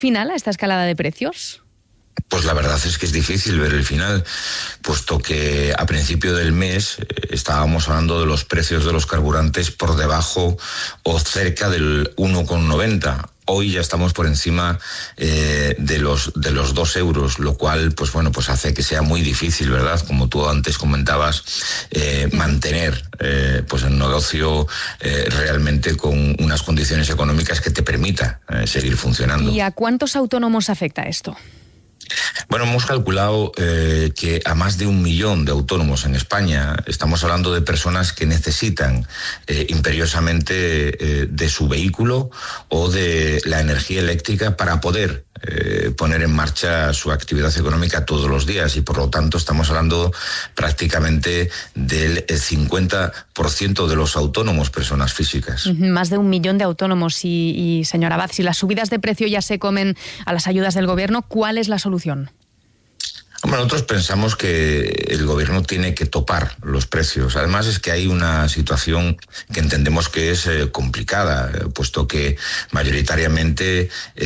final a esta escalada de precios? Pues la verdad es que es difícil ver el final, puesto que a principio del mes estábamos hablando de los precios de los carburantes por debajo o cerca del 1,90. Hoy ya estamos por encima de los 2 euros, lo cual pues hace que sea muy difícil, ¿verdad? Como tú antes comentabas, mantener pues el negocio realmente con unas condiciones económicas que te permita seguir funcionando. ¿Y a cuántos autónomos afecta esto? Bueno, hemos calculado que a más de 1 millón de autónomos en España, estamos hablando de personas que necesitan imperiosamente de su vehículo o de la energía eléctrica para poder poner en marcha su actividad económica todos los días, y por lo tanto estamos hablando prácticamente del 50% de los autónomos personas físicas. Más de 1 millón de autónomos y señora Abad, si las subidas de precio ya se comen a las ayudas del gobierno, ¿cuál es la solución? Bueno, nosotros pensamos que el gobierno tiene que topar los precios. Además es que hay una situación que entendemos que es complicada, puesto que mayoritariamente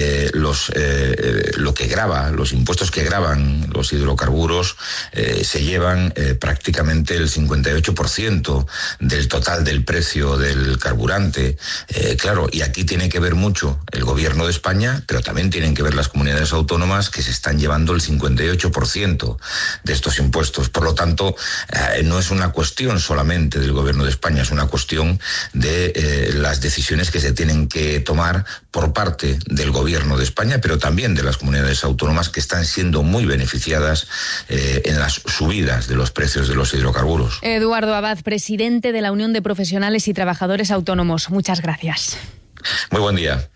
lo que grava, los impuestos que gravan los hidrocarburos se llevan prácticamente el 58% del total del precio del carburante. Claro, y aquí tiene que ver mucho el gobierno de España, pero también tienen que ver las comunidades autónomas, que se están llevando el 58% de estos impuestos. Por lo tanto, no es una cuestión solamente del gobierno de España, es una cuestión de las decisiones que se tienen que tomar por parte del gobierno de España, pero también de las comunidades autónomas, que están siendo muy beneficiadas en las subidas de los precios de los hidrocarburos. Eduardo Abad, presidente de la Unión de Profesionales y Trabajadores Autónomos, muchas gracias. Muy buen día.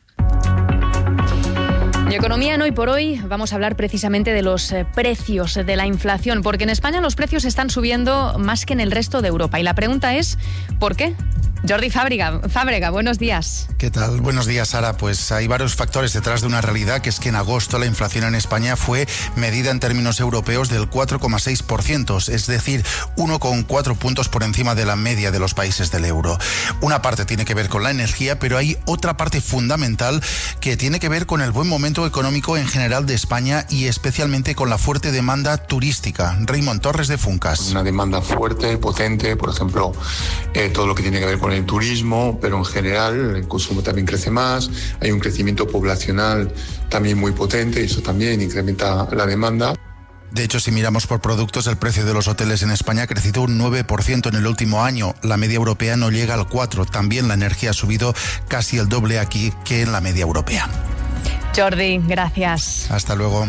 Y economía en Hoy por Hoy vamos a hablar precisamente de los precios, de la inflación, porque en España los precios están subiendo más que en el resto de Europa. Y la pregunta es, ¿por qué? Jordi Fábrega, buenos días. ¿Qué tal? Buenos días, Sara. Pues hay varios factores detrás de una realidad, que es que en agosto la inflación en España fue medida en términos europeos del 4,6%, es decir, 1,4 puntos por encima de la media de los países del euro. Una parte tiene que ver con la energía, pero hay otra parte fundamental que tiene que ver con el buen momento económico en general de España y especialmente con la fuerte demanda turística. Raymond Torres, de Funcas. Una demanda fuerte, potente, por ejemplo, todo lo que tiene que ver con el turismo, pero en general el consumo también crece más, hay un crecimiento poblacional también muy potente y eso también incrementa la demanda. De hecho, si miramos por productos, el precio de los hoteles en España ha crecido un 9% en el último año. La media europea no llega al 4%. También la energía ha subido casi el doble aquí que en la media europea. Jordi, gracias. Hasta luego.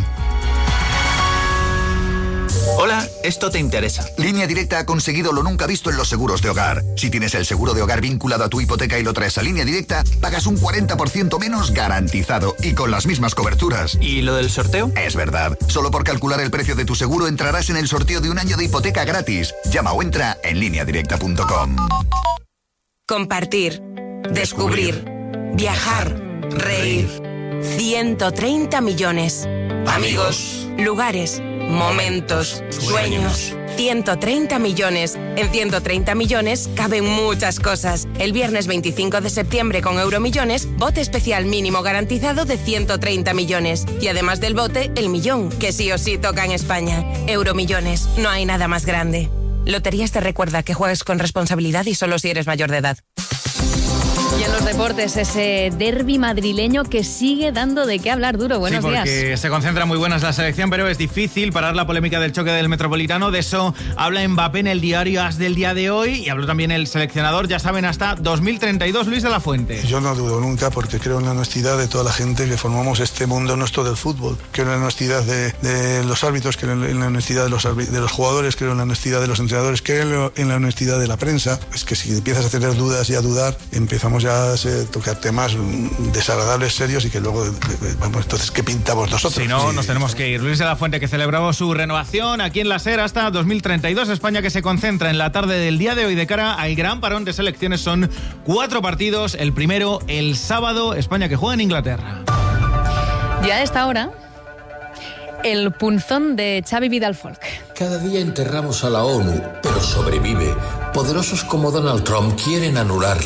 Hola, esto te interesa. Línea Directa ha conseguido lo nunca visto en los seguros de hogar. Si tienes el seguro de hogar vinculado a tu hipoteca y lo traes a Línea Directa, pagas un 40% menos garantizado y con las mismas coberturas. ¿Y lo del sorteo? Es verdad. Solo por calcular el precio de tu seguro entrarás en el sorteo de un año de hipoteca gratis. Llama o entra en lineadirecta.com. Compartir, descubrir, viajar, reír. 130 millones. Amigos, lugares, momentos, sueños. 130 millones. En 130 millones caben muchas cosas. El viernes 25 de septiembre con Euromillones, bote especial mínimo garantizado de 130 millones. Y además del bote, el millón, que sí o sí toca en España. Euromillones, no hay nada más grande. Loterías te recuerda que juegues con responsabilidad y solo si eres mayor de edad. Y en los deportes, ese derbi madrileño que sigue dando de qué hablar. Duro, buenos días. Sí, porque se concentra muy buenas la selección, pero es difícil parar la polémica del choque del Metropolitano. De eso habla Mbappé en el diario AS del día de hoy, y habló también el seleccionador, ya saben, hasta 2032, Luis de la Fuente. Yo no dudo nunca, porque creo en la honestidad de toda la gente que formamos este mundo nuestro del fútbol. Creo en la honestidad de los árbitros, creo en la honestidad de los jugadores, creo en la honestidad de los entrenadores, creo en la honestidad de la prensa. Es que si empiezas a tener dudas y a dudar, empezamos ya a tocar temas desagradables, serios, y que luego, vamos, entonces, ¿qué pintamos nosotros? Si no, sí, nos tenemos que ir. Luis de la Fuente, que celebró su renovación aquí en la SER hasta 2032. España, que se concentra en la tarde del día de hoy de cara al gran parón de selecciones. Son 4 partidos. El primero, el sábado, España, que juega en Inglaterra. Ya a esta hora, el punzón de Xavi Vidal-Folk. Cada día enterramos a la ONU, pero sobrevive. Poderosos como Donald Trump quieren anularla.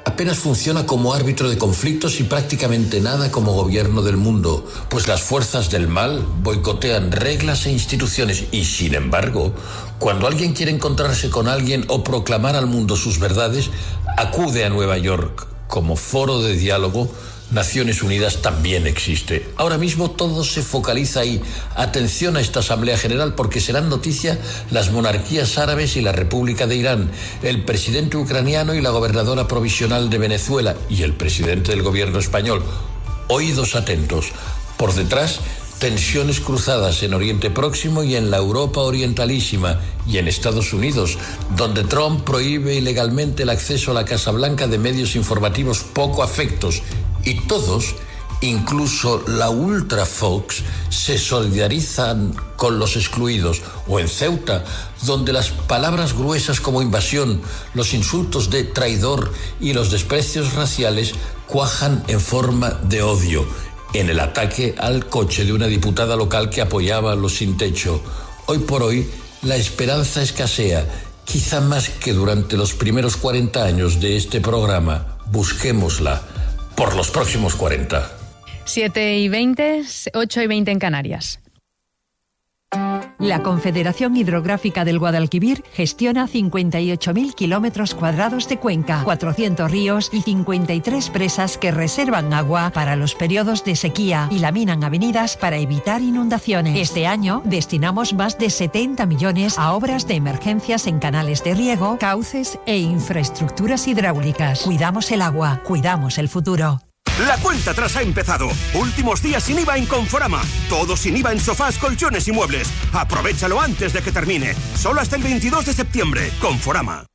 apenas funciona como árbitro de conflictos y prácticamente nada como gobierno del mundo, pues las fuerzas del mal boicotean reglas e instituciones y, sin embargo, cuando alguien quiere encontrarse con alguien o proclamar al mundo sus verdades, acude a Nueva York. Como foro de diálogo, Naciones Unidas también existe. Ahora mismo todo se focaliza ahí. Atención a esta Asamblea General porque serán noticia las monarquías árabes y la República de Irán, el presidente ucraniano y la gobernadora provisional de Venezuela y el presidente del gobierno español. Oídos atentos. Por detrás, tensiones cruzadas en Oriente Próximo y en la Europa Orientalísima y en Estados Unidos, donde Trump prohíbe ilegalmente el acceso a la Casa Blanca de medios informativos poco afectos. Y todos, incluso la Ultra Fox, se solidarizan con los excluidos. O en Ceuta, donde las palabras gruesas como invasión, los insultos de traidor y los desprecios raciales cuajan en forma de odio. En el ataque al coche de una diputada local que apoyaba a los sin techo. Hoy por hoy, la esperanza escasea, quizá más que durante los primeros 40 años de este programa. Busquémosla por los próximos 40. 7:20, 8:20 en Canarias. La Confederación Hidrográfica del Guadalquivir gestiona 58.000 kilómetros cuadrados de cuenca, 400 ríos y 53 presas que reservan agua para los periodos de sequía y laminan avenidas para evitar inundaciones. Este año destinamos más de 70 millones a obras de emergencias en canales de riego, cauces e infraestructuras hidráulicas. Cuidamos el agua, cuidamos el futuro. La cuenta atrás ha empezado. Últimos días sin IVA en Conforama. Todo sin IVA en sofás, colchones y muebles. Aprovechalo antes de que termine. Solo hasta el 22 de septiembre. Conforama.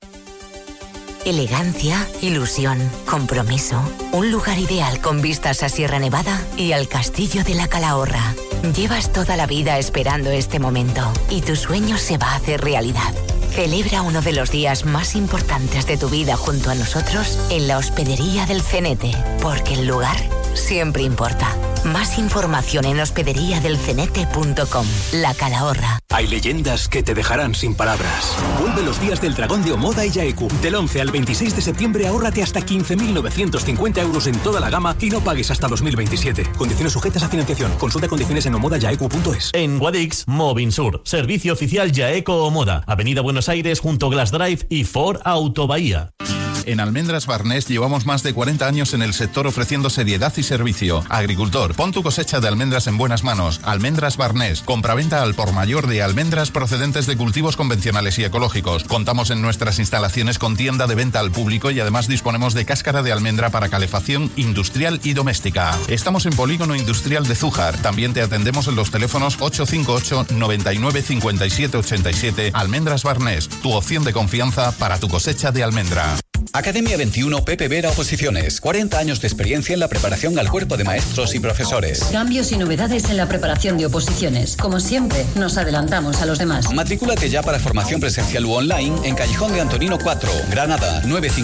Elegancia, ilusión, compromiso. Un lugar ideal con vistas a Sierra Nevada y al Castillo de la Calahorra. Llevas toda la vida esperando este momento y tu sueño se va a hacer realidad. Celebra uno de los días más importantes de tu vida junto a nosotros en la Hospedería del Cenete, porque el lugar siempre importa. Más información en hospederiadelcenete.com. La Calahorra. Hay leyendas que te dejarán sin palabras. Vuelve los días del Dragón de Omoda y Yaeku. Del 11 al 26 de septiembre ahórrate hasta 15.950 euros en toda la gama y no pagues hasta 2027. Condiciones sujetas a financiación. Consulta condiciones en omodayaeku.es. En Guadix, Movinsur. Servicio oficial Yaeco Omoda. Avenida Buenos Aires junto Glass Drive y Ford Auto Bahía. En Almendras Barnés llevamos más de 40 años en el sector ofreciendo seriedad y servicio. Agricultor, pon tu cosecha de almendras en buenas manos. Almendras Barnés, compraventa al por mayor de almendras procedentes de cultivos convencionales y ecológicos. Contamos en nuestras instalaciones con tienda de venta al público y además disponemos de cáscara de almendra para calefacción industrial y doméstica. Estamos en Polígono Industrial de Zújar. También te atendemos en los teléfonos 858 99 57 87. Almendras Barnés, tu opción de confianza para tu cosecha de almendra. Academia 21 Pepe Vera Oposiciones. 40 años de experiencia en la preparación al cuerpo de maestros y profesores. Cambios y novedades en la preparación de oposiciones. Como siempre, nos adelantamos a los demás. Matrículate ya para formación presencial u online en Callejón de Antonino 4, Granada,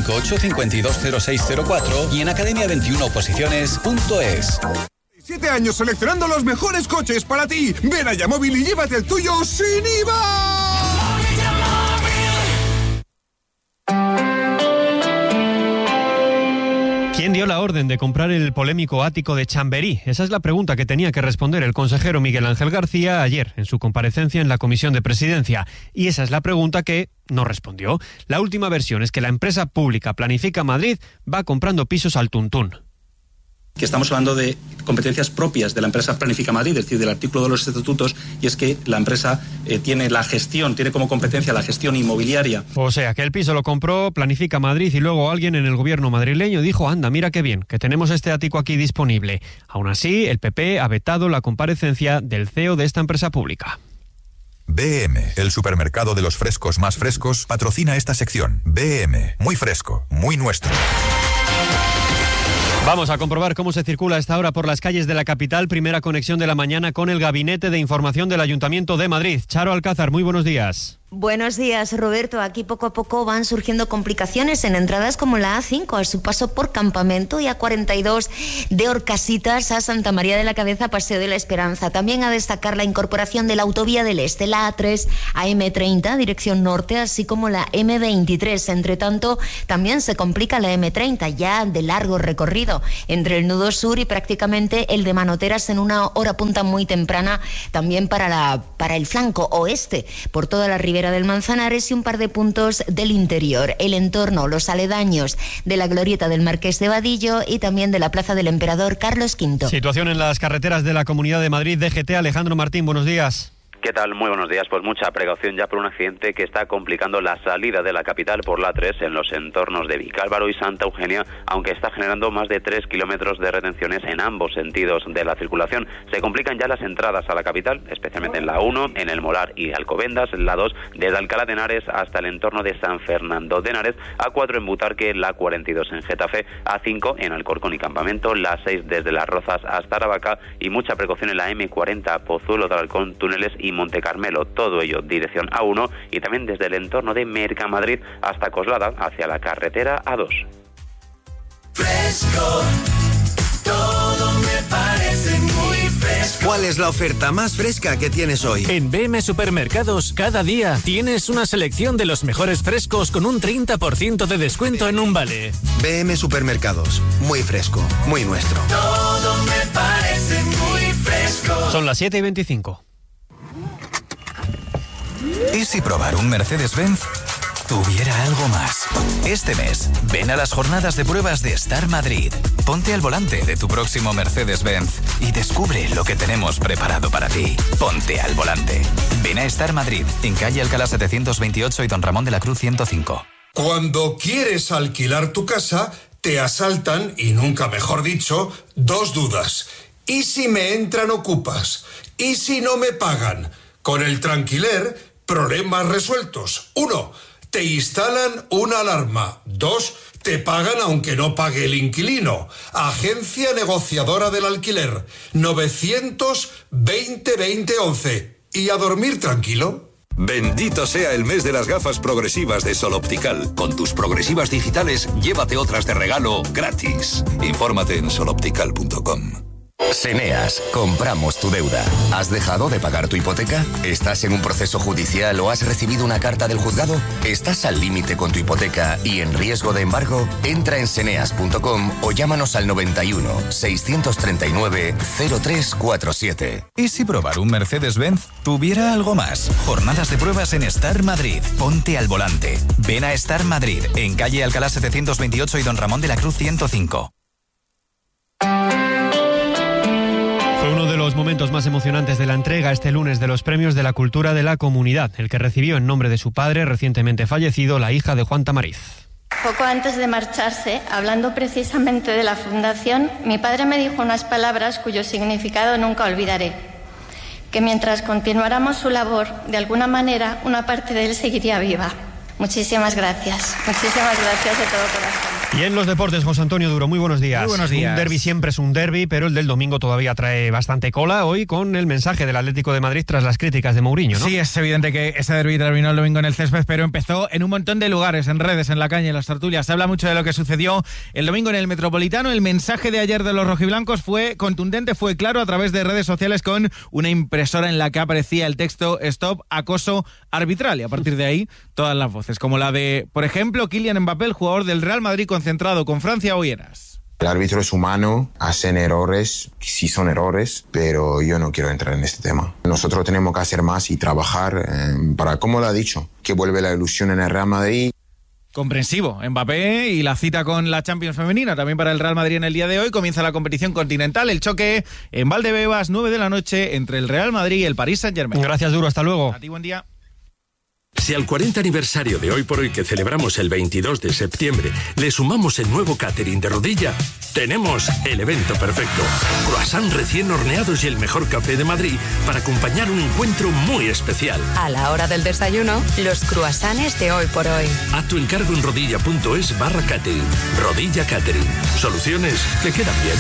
958-520604 y en academia21oposiciones.es. 7 años seleccionando los mejores coches para ti. Ven a Yamóvil y llévate el tuyo sin IVA. ¿Quién dio la orden de comprar el polémico ático de Chamberí? Esa es la pregunta que tenía que responder el consejero Miguel Ángel García ayer en su comparecencia en la Comisión de Presidencia. Y esa es la pregunta que no respondió. La última versión es que la empresa pública Planifica Madrid va comprando pisos al tuntún. Que estamos hablando de competencias propias de la empresa Planifica Madrid, es decir, del artículo de los estatutos, y es que la empresa tiene como competencia la gestión inmobiliaria. O sea, que el piso lo compró Planifica Madrid y luego alguien en el gobierno madrileño dijo, anda, mira qué bien, que tenemos este ático aquí disponible. Aún así, el PP ha vetado la comparecencia del CEO de esta empresa pública. BM, el supermercado de los frescos más frescos, patrocina esta sección. BM, muy fresco, muy nuestro. Vamos a comprobar cómo se circula a esta hora por las calles de la capital. Primera conexión de la mañana con el Gabinete de Información del Ayuntamiento de Madrid. Charo Alcázar, muy buenos días. Buenos días, Roberto. Aquí poco a poco van surgiendo complicaciones en entradas como la A5 a su paso por Campamento y A42 de Orcasitas a Santa María de la Cabeza, Paseo de la Esperanza. También a destacar la incorporación de la Autovía del Este, la A3 a M30, dirección norte, así como la M23. Entre tanto, también se complica la M30, ya de largo recorrido, entre el nudo sur y prácticamente el de Manoteras en una hora punta muy temprana, también para el flanco oeste, por toda la ribera del Manzanares y un par de puntos del interior, el entorno, los aledaños de la glorieta del Marqués de Vadillo y también de la Plaza del Emperador Carlos V. Situación en las carreteras de la Comunidad de Madrid, DGT. Alejandro Martín, buenos días. ¿Qué tal? Muy buenos días. Pues mucha precaución ya por un accidente que está complicando la salida de la capital por la 3 en los entornos de Vicálvaro y Santa Eugenia, aunque está generando más de 3 kilómetros de retenciones en ambos sentidos de la circulación. Se complican ya las entradas a la capital, especialmente en la 1, en el Molar y Alcobendas, en la 2, desde Alcalá de Henares hasta el entorno de San Fernando de Henares, A4 en Butarque, la 42 en Getafe, A5 en Alcorcón y Campamento, la 6 desde Las Rozas hasta Aravaca y mucha precaución en la M40, Pozuelo de Alarcón, Túneles y Monte Carmelo, todo ello dirección A1 y también desde el entorno de Mercamadrid hasta Coslada hacia la carretera A2. Fresco, todo me parece muy fresco. ¿Cuál es la oferta más fresca que tienes hoy? En BM Supermercados, cada día tienes una selección de los mejores frescos con un 30% de descuento en un vale. BM Supermercados, muy fresco, muy nuestro. Todo me parece muy fresco. Son las 7:25. ¿Y si probar un Mercedes-Benz tuviera algo más? Este mes, ven a las jornadas de pruebas de Star Madrid. Ponte al volante de tu próximo Mercedes-Benz y descubre lo que tenemos preparado para ti. Ponte al volante. Ven a Star Madrid, en calle Alcalá 728 y Don Ramón de la Cruz 105. Cuando quieres alquilar tu casa, te asaltan, y nunca mejor dicho, dos dudas. ¿Y si me entran ocupas? ¿Y si no me pagan? Con el Tranquiler, problemas resueltos. 1. Te instalan una alarma. 2. Te pagan aunque no pague el inquilino. Agencia negociadora del alquiler. 920-2011. ¿Y a dormir tranquilo? Bendito sea el mes de las gafas progresivas de Sol Optical. Con tus progresivas digitales, llévate otras de regalo gratis. Infórmate en soloptical.com. Seneas, compramos tu deuda. ¿Has dejado de pagar tu hipoteca? ¿Estás en un proceso judicial o has recibido una carta del juzgado? ¿Estás al límite con tu hipoteca y en riesgo de embargo? Entra en seneas.com o llámanos al 91 639 0347. ¿Y si probar un Mercedes-Benz tuviera algo más? Jornadas de pruebas en Star Madrid. Ponte al volante. Ven a Star Madrid, en calle Alcalá 728 y Don Ramón de la Cruz 105. Uno de los momentos más emocionantes de la entrega este lunes de los Premios de la Cultura de la Comunidad, el que recibió en nombre de su padre, recientemente fallecido, la hija de Juan Tamariz. Poco antes de marcharse, hablando precisamente de la fundación, mi padre me dijo unas palabras cuyo significado nunca olvidaré. Que mientras continuáramos su labor, de alguna manera, una parte de él seguiría viva. Muchísimas gracias. Muchísimas gracias de todo corazón. Y en los deportes, José Antonio Duro, muy buenos días. Muy buenos días. Un derbi siempre es un derbi, pero el del domingo todavía trae bastante cola, hoy con el mensaje del Atlético de Madrid tras las críticas de Mourinho, ¿no? Sí, es evidente que ese derbi terminó el domingo en el césped, pero empezó en un montón de lugares, en redes, en la calle, en las tertulias. Se habla mucho de lo que sucedió el domingo en el Metropolitano. El mensaje de ayer de los rojiblancos fue contundente, fue claro a través de redes sociales con una impresora en la que aparecía el texto "Stop acoso arbitral", y a partir de ahí todas las voces, como la de, por ejemplo, Kylian Mbappé, el jugador del Real Madrid concentrado con Francia. Oyeras. El árbitro es humano, hacen errores, sí son errores, pero yo no quiero entrar en este tema. Nosotros tenemos que hacer más y trabajar para, como lo ha dicho, que vuelve la ilusión en el Real Madrid. Comprensivo, Mbappé y la cita con la Champions femenina también para el Real Madrid en el día de hoy. Comienza la competición continental, el choque en Valdebebas, 9 de la noche, entre el Real Madrid y el Paris Saint-Germain. Gracias, Duro, hasta luego. A ti, buen día. Si al 40 aniversario de Hoy por Hoy, que celebramos el 22 de septiembre, le sumamos el nuevo catering de Rodilla, tenemos el evento perfecto. Croissant recién horneados y el mejor café de Madrid para acompañar un encuentro muy especial. A la hora del desayuno, los croissants de Hoy por Hoy. Haz tu encargo en rodilla.es/catering. Rodilla Catering. Soluciones que quedan bien.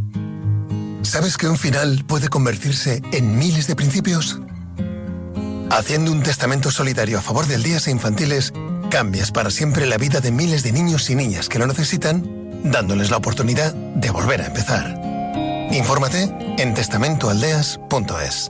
¿Sabes que un final puede convertirse en miles de principios? Haciendo un testamento solidario a favor del Días Infantiles, cambias para siempre la vida de miles de niños y niñas que lo necesitan, dándoles la oportunidad de volver a empezar. Infórmate en testamentoaldeas.es.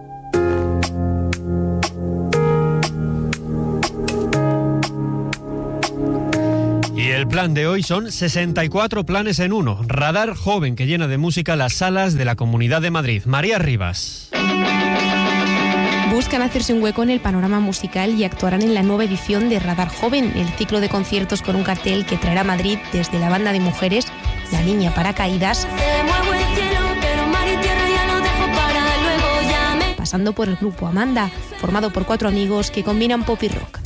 Y el plan de hoy son 64 planes en uno. Radar joven que llena de música las salas de la Comunidad de Madrid. María Rivas. Buscan hacerse un hueco en el panorama musical y actuarán en la nueva edición de Radar Joven, el ciclo de conciertos con un cartel que traerá a Madrid desde la banda de mujeres La Niña Paracaídas, pasando por el grupo Amanda, formado por 4 amigos que combinan pop y rock.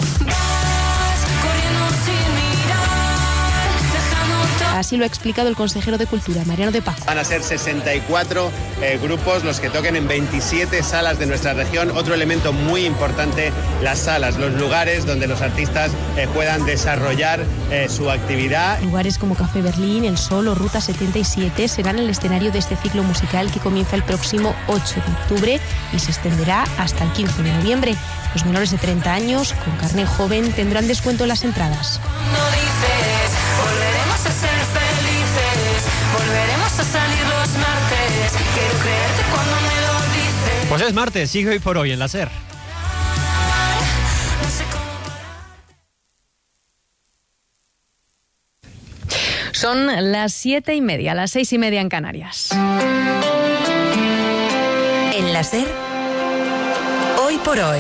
Así lo ha explicado el consejero de Cultura, Mariano de Paco. Van a ser 64 grupos los que toquen en 27 salas de nuestra región. Otro elemento muy importante, las salas, los lugares donde los artistas puedan desarrollar su actividad. Lugares como Café Berlín, El Sol o Ruta 77 serán el escenario de este ciclo musical que comienza el próximo 8 de octubre y se extenderá hasta el 15 de noviembre. Los menores de 30 años, con carné joven, tendrán descuento en las entradas. Volveremos a ser felices, volveremos a salir los martes. Quiero creerte cuando me lo dices. Pues es martes, sigue hoy por hoy en la SER. Son las 7:30, las 6:30 en Canarias. En la SER, hoy por hoy,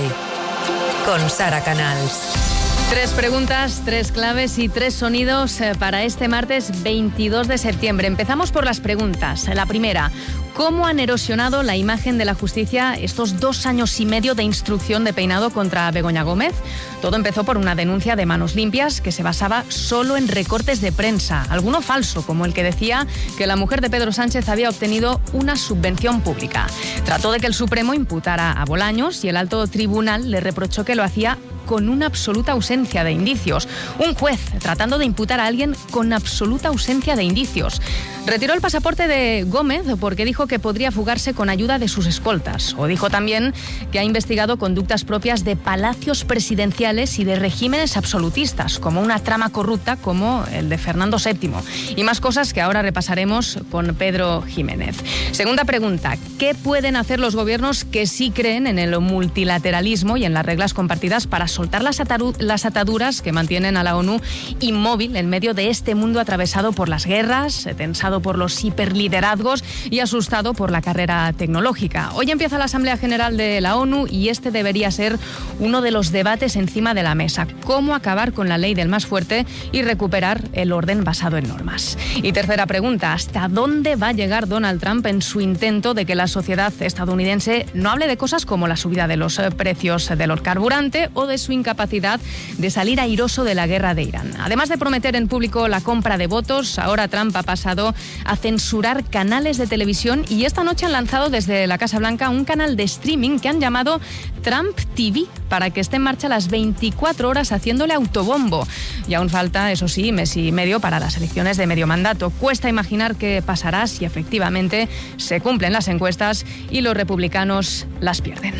con Sara Canals. 3 preguntas, 3 claves y 3 sonidos para este martes 22 de septiembre. Empezamos por las preguntas. La primera, ¿cómo han erosionado la imagen de la justicia estos 2 años y medio de instrucción de peinado contra Begoña Gómez? Todo empezó por una denuncia de Manos Limpias que se basaba solo en recortes de prensa, alguno falso, como el que decía que la mujer de Pedro Sánchez había obtenido una subvención pública. Trató de que el Supremo imputara a Bolaños y el alto tribunal le reprochó que lo hacía con una absoluta ausencia de indicios. Un juez tratando de imputar a alguien con absoluta ausencia de indicios. Retiró el pasaporte de Gómez porque dijo que podría fugarse con ayuda de sus escoltas. O dijo también que ha investigado conductas propias de palacios presidenciales y de regímenes absolutistas, como una trama corrupta como el de Fernando VII. Y más cosas que ahora repasaremos con Pedro Jiménez. Segunda pregunta, ¿qué pueden hacer los gobiernos que sí creen en el multilateralismo y en las reglas compartidas para soltar las ataduras que mantienen a la ONU inmóvil en medio de este mundo atravesado por las guerras, tensado por los hiperliderazgos y asustado por la carrera tecnológica? Hoy empieza la Asamblea General de la ONU y este debería ser uno de los debates encima de la mesa. ¿Cómo acabar con la ley del más fuerte y recuperar el orden basado en normas? Y tercera pregunta, ¿hasta dónde va a llegar Donald Trump en su intento de que la sociedad estadounidense no hable de cosas como la subida de los precios del carburante o de su incapacidad de salir airoso de la guerra de Irán? Además de prometer en público la compra de votos, ahora Trump ha pasado a censurar canales de televisión y esta noche han lanzado desde la Casa Blanca un canal de streaming que han llamado Trump TV para que esté en marcha las 24 horas haciéndole autobombo. Y aún falta, eso sí, mes y medio para las elecciones de medio mandato. Cuesta imaginar qué pasará si efectivamente se cumplen las encuestas y los republicanos las pierden.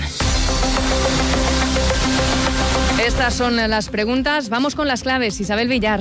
Estas son las preguntas. Vamos con las claves. Isabel Villar.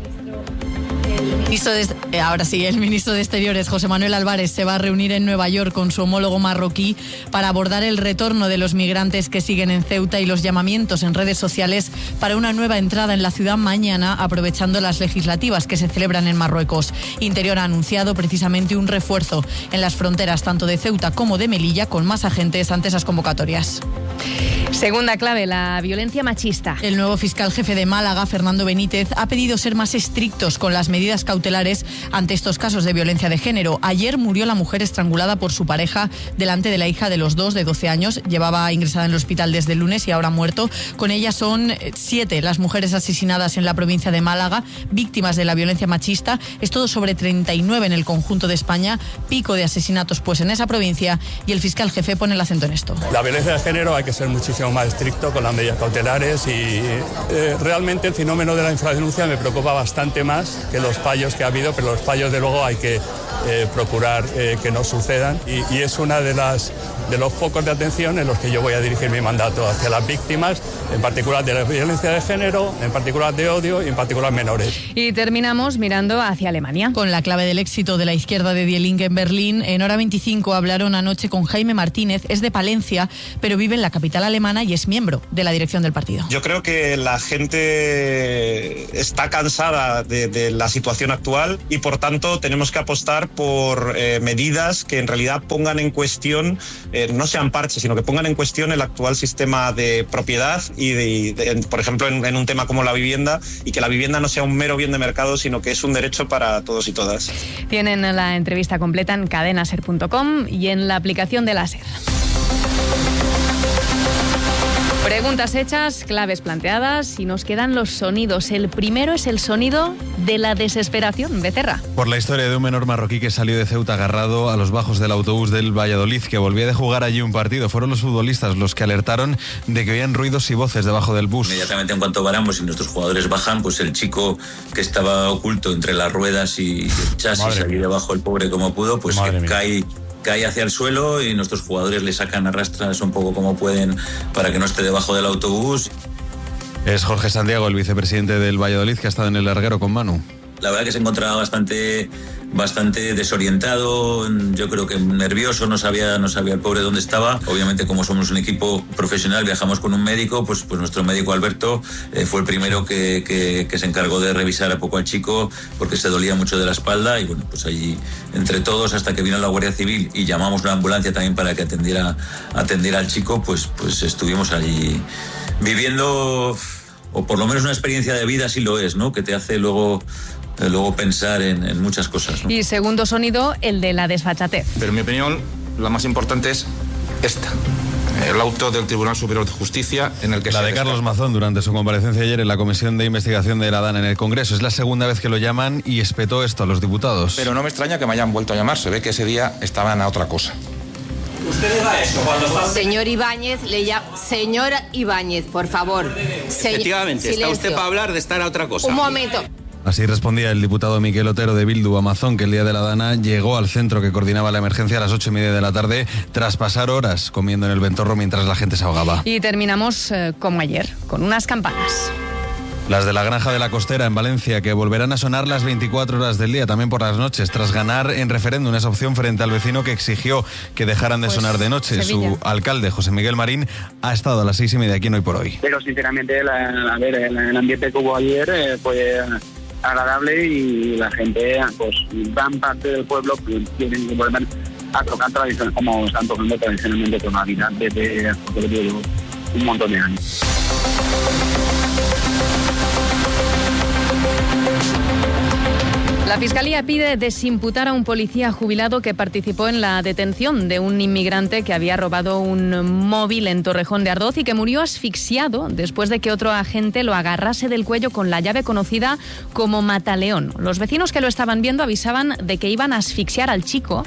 El ministro de Exteriores, José Manuel Álvarez, se va a reunir en Nueva York con su homólogo marroquí para abordar el retorno de los migrantes que siguen en Ceuta y los llamamientos en redes sociales para una nueva entrada en la ciudad mañana, aprovechando las legislativas que se celebran en Marruecos. Interior ha anunciado precisamente un refuerzo en las fronteras tanto de Ceuta como de Melilla, con más agentes ante esas convocatorias. Segunda clave, la violencia machista. El nuevo fiscal jefe de Málaga, Fernando Benítez, ha pedido ser más estrictos con las medidas cautelares ante estos casos de violencia de género. Ayer murió la mujer estrangulada por su pareja delante de la hija de los dos, de 12 años. Llevaba ingresada en el hospital desde el lunes y ahora ha muerto. Con ella son 7 las mujeres asesinadas en la provincia de Málaga, víctimas de la violencia machista. Es todo sobre 39 en el conjunto de España. Pico de asesinatos pues en esa provincia, y el fiscal jefe pone el acento en esto. La violencia de género hay que ser muchísimo más estricto con las medidas cautelares y realmente el fenómeno de la infradenuncia me preocupa bastante más que los fallos que ha habido, pero los fallos de luego hay que procurar que no sucedan y es una de los focos de atención en los que yo voy a dirigir mi mandato hacia las víctimas, en particular de la violencia de género, en particular de odio y en particular menores. Y terminamos mirando hacia Alemania. Con la clave del éxito de la izquierda de Die Linke en Berlín, en Hora 25 hablaron anoche con Jaime Martínez, es de Palencia, pero vive en la capital alemana y es miembro de la dirección del partido. Yo creo que la gente está cansada de la situación actual y por tanto tenemos que apostar por medidas que en realidad pongan en cuestión, no sean parches, sino que pongan en cuestión el actual sistema de propiedad y por ejemplo en un tema como la vivienda, y que la vivienda no sea un mero bien de mercado, sino que es un derecho para todos y todas. Tienen la entrevista completa en cadenaser.com y en la aplicación de la SER. Preguntas hechas, claves planteadas y nos quedan los sonidos. El primero es el sonido de la desesperación. Becerra. Por la historia de un menor marroquí que salió de Ceuta agarrado a los bajos del autobús del Valladolid, que volvía de jugar allí un partido. Fueron los futbolistas los que alertaron de que oían ruidos y voces debajo del bus. Inmediatamente en cuanto paramos y nuestros jugadores bajan, pues el chico que estaba oculto entre las ruedas y el chasis, allí debajo el pobre como pudo, pues cae hacia el suelo y nuestros jugadores le sacan a rastras un poco como pueden para que no esté debajo del autobús. Es Jorge Santiago, el vicepresidente del Valladolid, que ha estado en el larguero con Manu. La verdad que se encontraba bastante desorientado, yo creo que nervioso, no sabía el pobre dónde estaba. Obviamente, como somos un equipo profesional, viajamos con un médico, pues nuestro médico Alberto fue el primero que se encargó de revisar a poco al chico porque se dolía mucho de la espalda y bueno, pues allí entre todos, hasta que vino la Guardia Civil y llamamos una ambulancia también para que atendiera al chico, pues estuvimos allí viviendo, o por lo menos una experiencia de vida sí lo es, ¿no? Que te hace luego pensar en muchas cosas, ¿no? Y segundo sonido, el de la desfachatez. Pero en mi opinión, la más importante es esta. El auto del Tribunal Superior de Justicia en el que la de Carlos Mazón durante su comparecencia ayer en la Comisión de Investigación de la DANA en el Congreso. Es la segunda vez que lo llaman y espetó esto a los diputados. Pero no me extraña que me hayan vuelto a llamar. Se ve que ese día estaban a otra cosa. ¿Usted diga eso cuando... Señor Ibáñez, señora Ibáñez, por favor. Efectivamente, está usted para hablar de estar a otra cosa. Un momento. Así respondía el diputado Miquel Otero de Bildu a Mazón, que el día de la DANA llegó al centro que coordinaba la emergencia a las 8:30 de la tarde, tras pasar horas comiendo en el ventorro mientras la gente se ahogaba. Y terminamos como ayer, con unas campanas. Las de la Granja de la Costera en Valencia, que volverán a sonar las 24 horas del día, también por las noches, tras ganar en referéndum esa opción frente al vecino que exigió que dejaran de sonar de noche. Sevilla. Su alcalde, José Miguel Marín, ha estado a las 6:30 aquí en Hoy por Hoy. Pero sinceramente, el ambiente que hubo ayer fue agradable y la gente, pues gran parte del pueblo tienen que volver a tocar tradiciones como están tocando tradicionalmente con Navidad desde un montón de años. La Fiscalía pide desimputar a un policía jubilado que participó en la detención de un inmigrante que había robado un móvil en Torrejón de Ardoz y que murió asfixiado después de que otro agente lo agarrase del cuello con la llave conocida como mataleón. Los vecinos que lo estaban viendo avisaban de que iban a asfixiar al chico.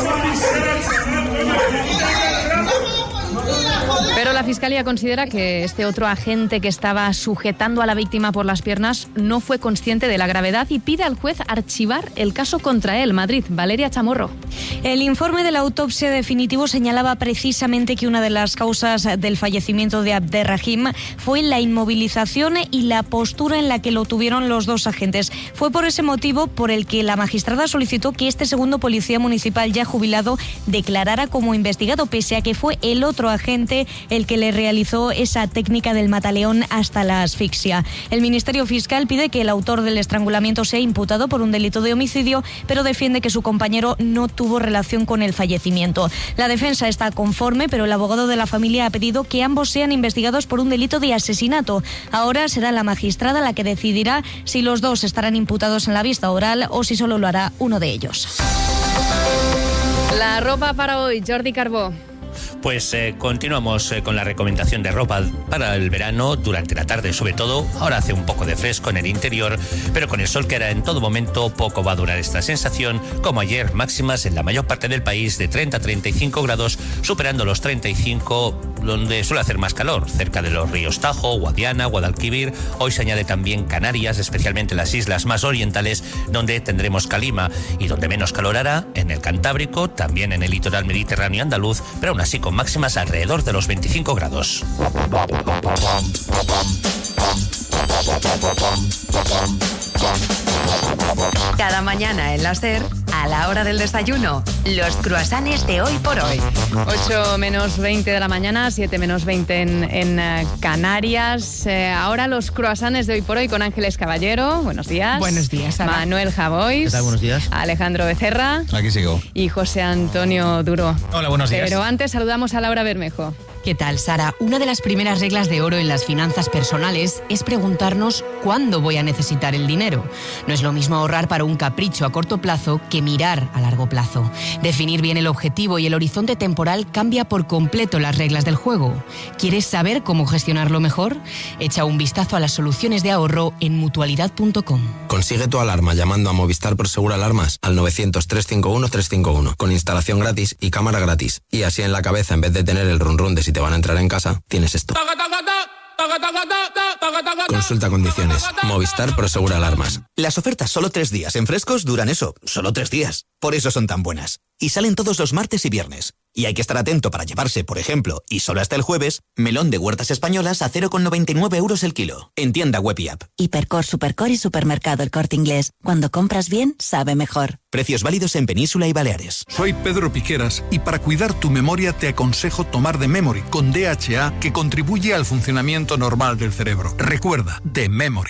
Pero la Fiscalía considera que este otro agente que estaba sujetando a la víctima por las piernas no fue consciente de la gravedad y pide al juez archivar el caso contra él. Madrid, Valeria Chamorro. El informe de la autopsia definitivo señalaba precisamente que una de las causas del fallecimiento de Abderrahim fue la inmovilización y la postura en la que lo tuvieron los dos agentes. Fue por ese motivo por el que la magistrada solicitó que este segundo policía municipal ya jubilado declarara como investigado, pese a que fue el otro agente el que le realizó esa técnica del mataleón hasta la asfixia. El Ministerio Fiscal pide que el autor del estrangulamiento sea imputado por un delito de homicidio, pero defiende que su compañero no tuvo relación con el fallecimiento. La defensa está conforme, pero el abogado de la familia ha pedido que ambos sean investigados por un delito de asesinato. Ahora será la magistrada la que decidirá si los dos estarán imputados en la vista oral o si solo lo hará uno de ellos. La ropa para hoy, Jordi Carbó. Pues continuamos con la recomendación de ropa para el verano durante la tarde, sobre todo. Ahora hace un poco de fresco en el interior, pero con el sol que hará en todo momento, poco va a durar esta sensación. Como ayer, máximas en la mayor parte del país de 30 a 35 grados, superando los 35 donde suele hacer más calor, cerca de los ríos Tajo, Guadiana, Guadalquivir. Hoy se añade también Canarias, especialmente las islas más orientales, donde tendremos calima, y donde menos calor hará en el Cantábrico, también en el litoral mediterráneo andaluz, pero aún así con máximas alrededor de los 25 grados. Cada mañana en la SER, a la hora del desayuno, los croissants de Hoy por Hoy. 8 menos 20 de la mañana, 7 menos 20 en Canarias. Ahora los croissants de Hoy por Hoy con Ángeles Caballero. Buenos días. Buenos días, Sara. Manuel Javois. ¿Qué tal? Buenos días. Alejandro Becerra. Aquí sigo. Y José Antonio Duro. Hola, buenos días. Pero antes saludamos a Laura Bermejo. ¿Qué tal, Sara? Una de las primeras reglas de oro en las finanzas personales es preguntarnos cuándo voy a necesitar el dinero. No es lo mismo ahorrar para un capricho a corto plazo que mirar a largo plazo. Definir bien el objetivo y el horizonte temporal cambia por completo las reglas del juego. ¿Quieres saber cómo gestionarlo mejor? Echa un vistazo a las soluciones de ahorro en mutualidad.com. Consigue tu alarma llamando a Movistar Prosegur Alarmas al 900-351-351 con instalación gratis y cámara gratis. Y así en la cabeza, en vez de tener el run run de si te van a entrar en casa, tienes esto. Consulta condiciones. Movistar Prosegur Alarmas. Las ofertas solo 3 días en Frescos duran eso, solo 3 días. Por eso son tan buenas. Y salen todos los martes y viernes. Y hay que estar atento para llevarse, por ejemplo, y solo hasta el jueves, melón de Huertas Españolas a 0,99 euros el kilo. En tienda web y app. Hipercor, Supercor y Supermercado El Corte Inglés. Cuando compras bien, sabe mejor. Precios válidos en Península y Baleares. Soy Pedro Piqueras y para cuidar tu memoria te aconsejo tomar The Memory con DHA, que contribuye al funcionamiento normal del cerebro. Recuerda, The Memory.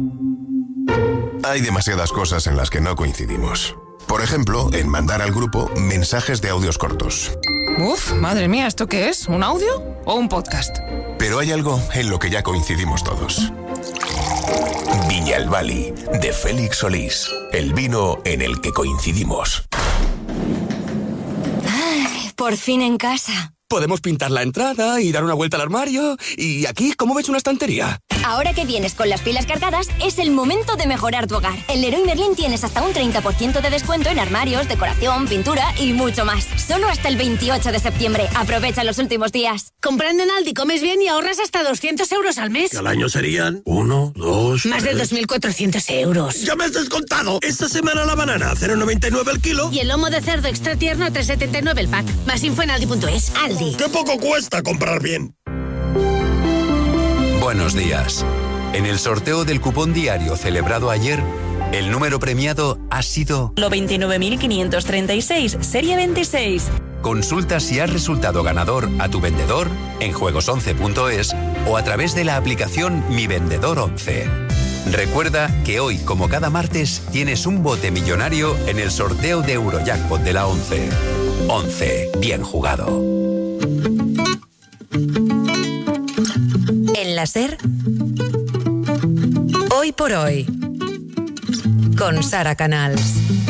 Hay demasiadas cosas en las que no coincidimos. Por ejemplo, en mandar al grupo mensajes de audios cortos. Uf, madre mía, ¿esto qué es? ¿Un audio o un podcast? Pero hay algo en lo que ya coincidimos todos. Viñalbali, de Félix Solís. El vino en el que coincidimos. Ay, por fin en casa. Podemos pintar la entrada y dar una vuelta al armario. Y aquí, ¿cómo ves una estantería? Ahora que vienes con las pilas cargadas, es el momento de mejorar tu hogar. En Leroy Merlin tienes hasta un 30% de descuento en armarios, decoración, pintura y mucho más. Solo hasta el 28 de septiembre. Aprovecha los últimos días. Comprando en Aldi comes bien y ahorras hasta 200 euros al mes. Y al año serían 1, 2... Más de 2.400 euros. ¡Ya me has descontado! Esta semana la banana, 0,99 el kilo. Y el lomo de cerdo extra tierno, 3,79 el pack. Más info en Aldi.es. Aldi. ¡Qué poco cuesta comprar bien! Buenos días. En el sorteo del cupón diario celebrado ayer, el número premiado ha sido... 29.536, serie 26. Consulta si has resultado ganador a tu vendedor en juegos11.es o a través de la aplicación Mi Vendedor 11. Recuerda que hoy, como cada martes, tienes un bote millonario en el sorteo de Eurojackpot de la 11. 11. Bien jugado. En la SER, Hoy por Hoy, con Sara Canals.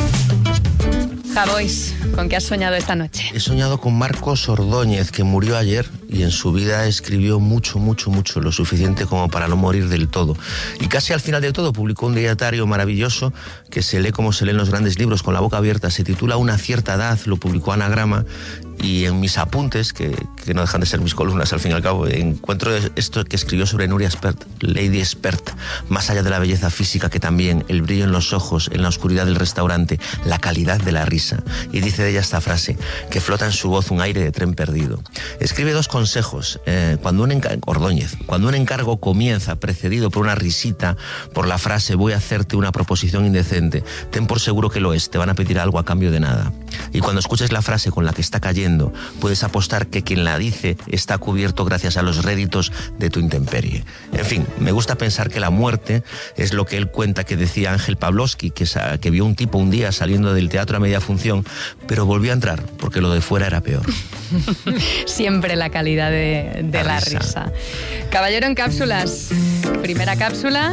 Javois, ¿con qué has soñado esta noche? He soñado con Marcos Ordóñez, que murió ayer y en su vida escribió mucho, lo suficiente como para no morir del todo. Y casi al final de todo publicó un diario maravilloso que se lee como se leen los grandes libros, con la boca abierta. Se titula Una cierta edad, lo publicó Anagrama. Y en mis apuntes, que no dejan de ser mis columnas al fin y al cabo, encuentro esto que escribió sobre Nuria Espert, Lady Espert: más allá de la belleza física, que también el brillo en los ojos, en la oscuridad del restaurante, la calidad de la risa. Y dice de ella esta frase, que flota en su voz un aire de tren perdido. Escribe 2 consejos. Ordóñez, cuando un encargo comienza precedido por una risita, por la frase voy a hacerte una proposición indecente, ten por seguro que lo es, te van a pedir algo a cambio de nada. Y cuando escuches la frase con la que está cayendo, puedes apostar que quien la dice está cubierto gracias a los réditos de tu intemperie. En fin, me gusta pensar que la muerte es lo que él cuenta que decía Ángel Pavlovsky, que vio un tipo un día saliendo del teatro a media función, pero volvió a entrar porque lo de fuera era peor. Siempre la calidad de la risa. Caballero en cápsulas. Primera cápsula.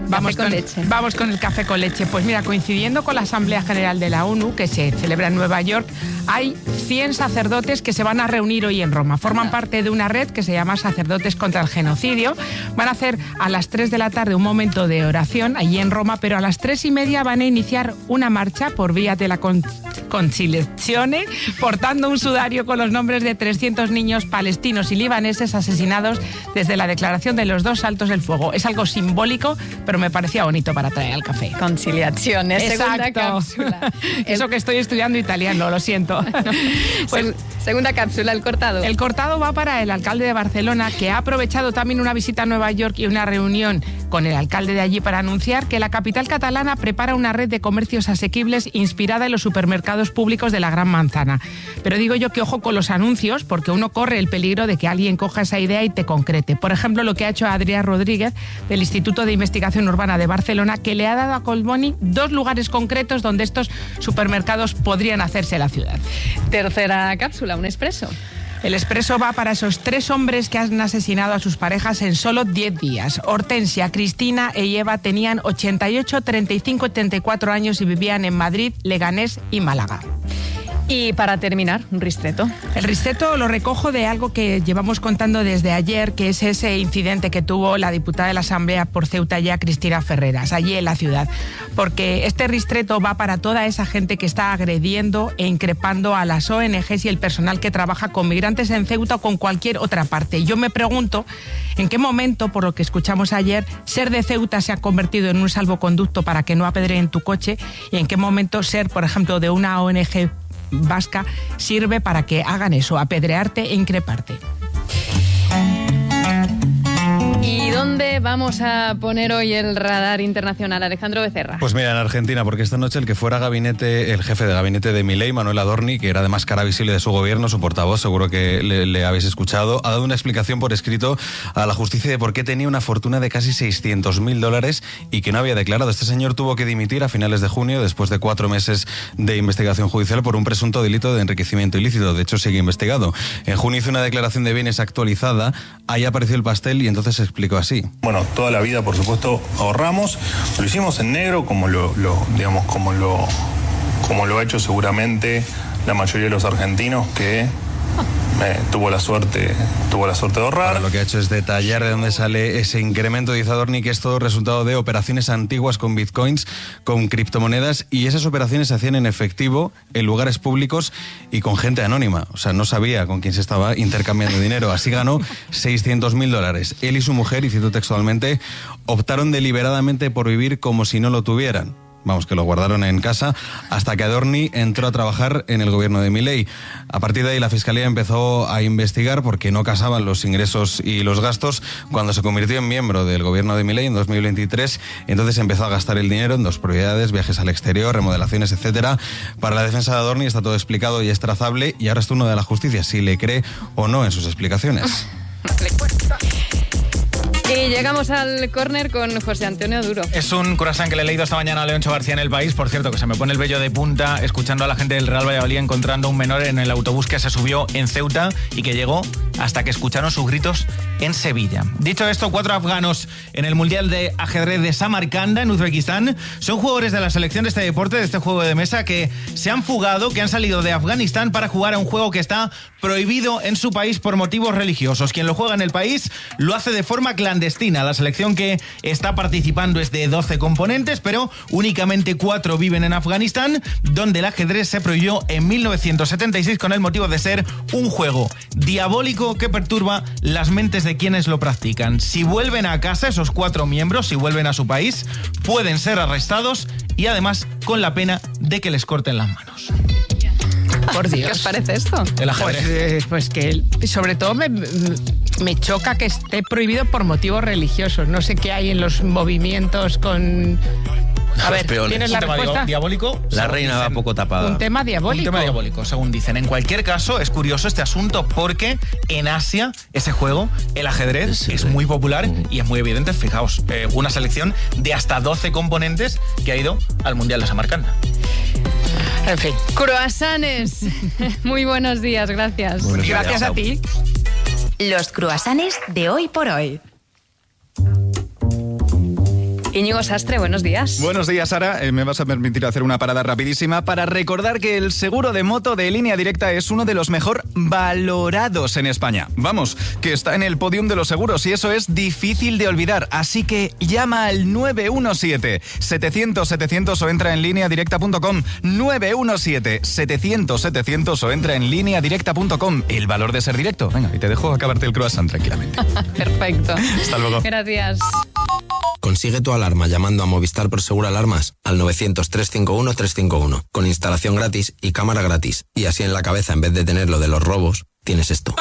Vamos con el café con leche. Pues mira, coincidiendo con la Asamblea General de la ONU, que se celebra en Nueva York, hay 100 sacerdotes que se van a reunir hoy en Roma. Forman parte de una red que se llama Sacerdotes contra el Genocidio. Van a hacer a las 3 de la tarde un momento de oración allí en Roma, pero a las 3:30 van a iniciar una marcha por vía de la Conciliazione, portando un sudario con los nombres de 300 niños palestinos y libaneses asesinados desde la declaración de los 2 altos del fuego. Es algo simbólico, pero me parecía bonito para traer al café. Conciliazione, segunda cápsula. Eso que estoy estudiando italiano, lo siento. Pues, segunda cápsula, el cortado. El cortado va para el alcalde de Barcelona, que ha aprovechado también una visita a Nueva York y una reunión con el alcalde de allí para anunciar que la capital catalana prepara una red de comercios asequibles inspirada en los supermercados públicos de la Gran Manzana. Pero digo yo que ojo con los anuncios, porque uno corre el peligro de que alguien coja esa idea y te concrete. Por ejemplo, lo que ha hecho Adrià Rodríguez del Instituto de Investigación Urbana de Barcelona, que le ha dado a Collboni 2 lugares concretos donde estos supermercados podrían hacerse en la ciudad. Tercera cápsula, un expreso. El expreso va para esos 3 hombres que han asesinado a sus parejas en solo 10 días. Hortensia, Cristina y Eva tenían 88, 35 y 34 años y vivían en Madrid, Leganés y Málaga. Y para terminar, un ristreto. El ristreto lo recojo de algo que llevamos contando desde ayer, que es ese incidente que tuvo la diputada de la Asamblea por Ceuta ya, Cristina Ferreras, allí en la ciudad. Porque este ristreto va para toda esa gente que está agrediendo e increpando a las ONGs y el personal que trabaja con migrantes en Ceuta o con cualquier otra parte. Yo me pregunto en qué momento, por lo que escuchamos ayer, ser de Ceuta se ha convertido en un salvoconducto para que no apedreen tu coche, y en qué momento ser, por ejemplo, de una ONG vasca sirve para que hagan eso, apedrearte e increparte. ¿Y dónde vamos a poner hoy el radar internacional, Alejandro Becerra? Pues mira, en Argentina, porque esta noche el que fuera el jefe de gabinete de Milei, Manuel Adorni, que era además cara visible de su gobierno, su portavoz, seguro que le habéis escuchado, ha dado una explicación por escrito a la justicia de por qué tenía una fortuna de casi $600.000 y que no había declarado. Este señor tuvo que dimitir a finales de junio después de 4 meses de investigación judicial por un presunto delito de enriquecimiento ilícito. De hecho, sigue investigado. En junio hizo una declaración de bienes actualizada, ahí apareció el pastel y entonces se explicó así. Bueno, toda la vida, por supuesto, ahorramos. Lo hicimos en negro, como lo ha hecho seguramente la mayoría de los argentinos que tuvo la suerte de ahorrar. Ahora lo que ha hecho es detallar de dónde sale ese incremento, dice Adorni, que es todo resultado de operaciones antiguas con bitcoins, con criptomonedas, y esas operaciones se hacían en efectivo, en lugares públicos y con gente anónima. O sea, no sabía con quién se estaba intercambiando dinero. Así ganó $600.000. Él y su mujer, y cito textualmente, optaron deliberadamente por vivir como si no lo tuvieran. Vamos, que lo guardaron en casa hasta que Adorni entró a trabajar en el gobierno de Milei. A partir de ahí la Fiscalía empezó a investigar porque no casaban los ingresos y los gastos. Cuando se convirtió en miembro del gobierno de Milei en 2023, entonces empezó a gastar el dinero en 2 propiedades, viajes al exterior, remodelaciones, etcétera. Para la defensa de Adorni está todo explicado y es trazable, y ahora es turno de la justicia si le cree o no en sus explicaciones. Y llegamos al córner con José Antonio Duro. Es un croissant que le he leído esta mañana a Leoncho García en El País. Por cierto, que se me pone el vello de punta escuchando a la gente del Real Valladolid encontrando un menor en el autobús que se subió en Ceuta y que llegó hasta que escucharon sus gritos en Sevilla. Dicho esto, 4 afganos en el Mundial de Ajedrez de Samarcanda, en Uzbekistán, son jugadores de la selección de este deporte, de este juego de mesa, que se han fugado, que han salido de Afganistán para jugar a un juego que está prohibido en su país por motivos religiosos. Quien lo juega en el país lo hace de forma clandestina. La selección que está participando es de 12 componentes, pero únicamente 4 viven en Afganistán, donde el ajedrez se prohibió en 1976 con el motivo de ser un juego diabólico que perturba las mentes de quienes lo practican. Si vuelven a casa esos 4 miembros, si vuelven a su país, pueden ser arrestados y además con la pena de que les corten las manos. Por Dios. ¿Qué os parece esto? El ajedrez. Pues que sobre todo me choca que esté prohibido por motivos religiosos. No sé qué hay en los movimientos con... A ver, ¿tienes la respuesta? Diabólico. La reina va poco tapada. Un tema diabólico. Un tema diabólico, según dicen. En cualquier caso, es curioso este asunto porque en Asia, ese juego, el ajedrez, es muy popular y es muy evidente. Fijaos, una selección de hasta 12 componentes que ha ido al Mundial de Samarcanda. En fin. Croissants. Muy buenos días, gracias. Gracias a ti. Los croissants de hoy por hoy. Íñigo Sastre, buenos días. Buenos días, Sara. Me vas a permitir hacer una parada rapidísima para recordar que el seguro de moto de Línea Directa es uno de los mejor valorados en España. Vamos, que está en el podium de los seguros y eso es difícil de olvidar. Así que llama al 917-700-700 o entra en lineadirecta.com. 917-700-700 o entra en lineadirecta.com. El valor de ser directo. Venga, y te dejo acabarte el croissant tranquilamente. Perfecto. Hasta luego. Gracias. Consigue tu alarma llamando a Movistar Prosegur Alarmas al 900-351-351 con instalación gratis y cámara gratis. Y así en la cabeza, en vez de tener lo de los robos, tienes esto.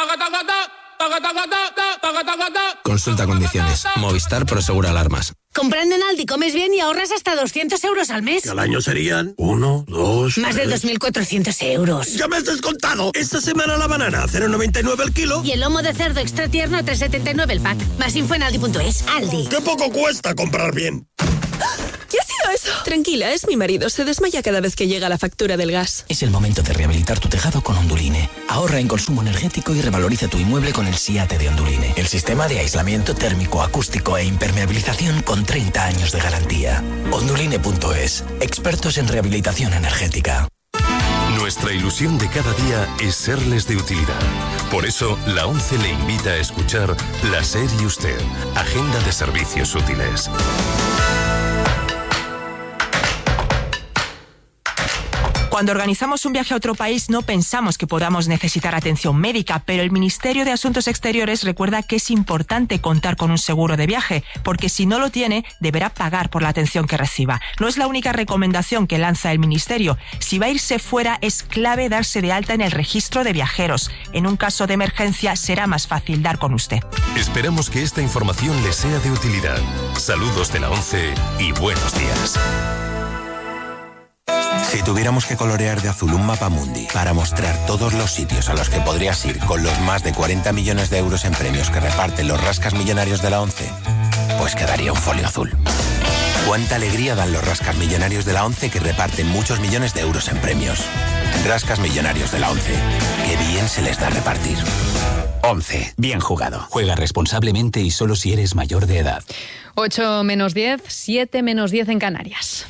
Consulta condiciones. Movistar Prosegur Alarmas. Comprando en Aldi comes bien y ahorras hasta 200 euros al mes. Y al año serían 1, 2... Más de 2.400 euros. ¡Ya me has descontado! Esta semana la banana, 0,99 el kilo. Y el lomo de cerdo extra tierno, 3,79 el pack. Más info en Aldi.es. Aldi. ¡Qué poco cuesta comprar bien! ¿Qué ha sido eso? Tranquila, es mi marido. Se desmaya cada vez que llega la factura del gas. Es el momento de rehabilitar tu tejado con Onduline. Ahorra en consumo energético y revaloriza tu inmueble con el SIATE de Onduline. El sistema de aislamiento térmico, acústico e impermeabilización con 30 años de garantía. Onduline.es. Expertos en rehabilitación energética. Nuestra ilusión de cada día es serles de utilidad. Por eso, la ONCE le invita a escuchar La SER y Usted, Agenda de Servicios Útiles. Cuando organizamos un viaje a otro país no pensamos que podamos necesitar atención médica, pero el Ministerio de Asuntos Exteriores recuerda que es importante contar con un seguro de viaje, porque si no lo tiene, deberá pagar por la atención que reciba. No es la única recomendación que lanza el Ministerio. Si va a irse fuera, es clave darse de alta en el registro de viajeros. En un caso de emergencia, será más fácil dar con usted. Esperamos que esta información le sea de utilidad. Saludos de la ONCE y buenos días. Si tuviéramos que colorear de azul un mapamundi para mostrar todos los sitios a los que podrías ir con los más de 40 millones de euros en premios que reparten los rascas millonarios de la ONCE, pues quedaría un folio azul. Cuánta alegría dan los rascas millonarios de la ONCE que reparten muchos millones de euros en premios. Rascas millonarios de la ONCE. Qué bien se les da repartir. ONCE. Bien jugado. Juega responsablemente y solo si eres mayor de edad. 8 menos 10, 7 menos 10 en Canarias.